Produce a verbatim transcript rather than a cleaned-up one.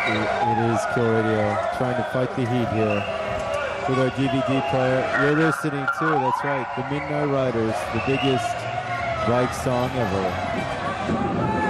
It is Kill Radio, trying to fight the heat here with our D V D player. You're listening to, that's right, the Midnight Riders, the biggest bike song ever.